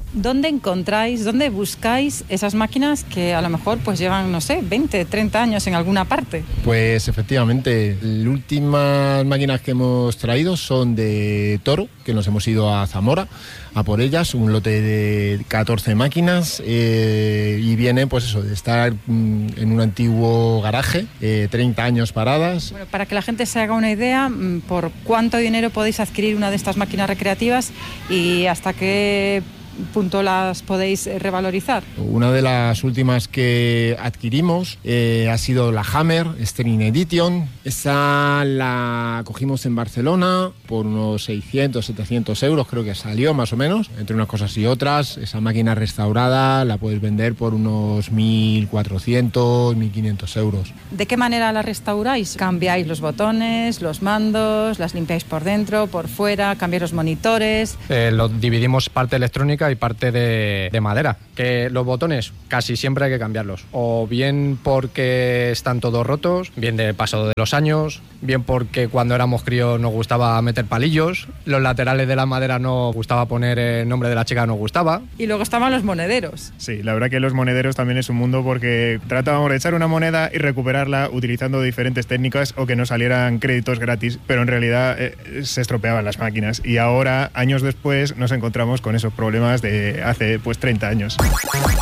¿Dónde buscáis esas máquinas que a lo mejor pues llevan, no sé, 20, 30 años en alguna parte? Pues efectivamente, las últimas máquinas que hemos traído son de Toro, que nos hemos ido a Zamora a por ellas, un lote de 14 máquinas y viene pues eso, de estar en un antiguo garaje, 30 años paradas. Bueno, para que la gente se haga una idea, ¿por cuánto dinero podéis adquirir una de estas máquinas recreativas y hasta qué punto las podéis revalorizar? Una de las últimas que adquirimos ha sido la Hammer String Edition. Esa la cogimos en Barcelona por unos 600, 700 euros, creo que salió más o menos. Entre unas cosas y otras, esa máquina restaurada la puedes vender por unos 1.400, 1.500 euros. ¿De qué manera la restauráis? ¿Cambiáis los botones, los mandos, las limpiáis por dentro, por fuera, cambiáis los monitores? Lo dividimos parte electrónica y parte de madera, que los botones casi siempre hay que cambiarlos, o bien porque están todos rotos, bien de paso de los años, bien porque cuando éramos críos nos gustaba meter palillos, los laterales de la madera no gustaba poner el nombre de la chica, no gustaba. Y luego estaban los monederos. Sí, la verdad que los monederos también es un mundo, porque tratábamos de echar una moneda y recuperarla utilizando diferentes técnicas o que nos salieran créditos gratis, pero en realidad se estropeaban las máquinas, y ahora, años después, nos encontramos con esos problemas de hace pues 30 años.